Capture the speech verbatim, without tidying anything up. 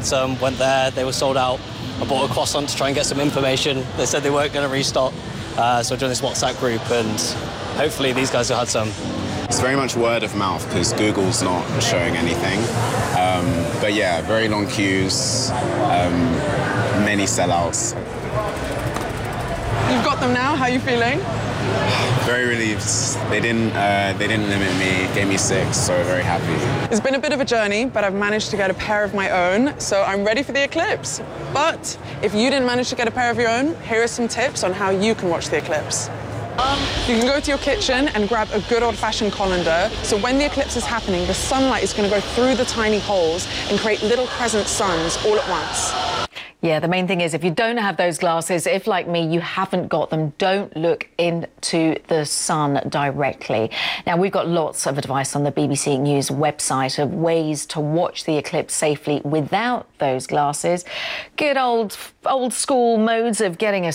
some, went there, they were sold out. I bought a croissant to try and get some information. They said they weren't going to restock, uh, so I joined this WhatsApp group, and hopefully these guys have had some. It's very much word of mouth because Google's not showing anything. Um, but yeah, very long queues, um, many sellouts. You've got them now, how are you feeling? Very relieved. They didn't, uh, they didn't limit me, gave me six, so very happy. It's been a bit of a journey, but I've managed to get a pair of my own, so I'm ready for the eclipse. But if you didn't manage to get a pair of your own, here are some tips on how you can watch the eclipse. Um, you can go to your kitchen and grab a good old-fashioned colander, so when the eclipse is happening, the sunlight is going to go through the tiny holes and create little crescent suns all at once. Yeah, the main thing is if you don't have those glasses, if like me, you haven't got them, don't look into the sun directly. Now, we've got lots of advice on the B B C News website of ways to watch the eclipse safely without those glasses. Good old, old school modes of getting a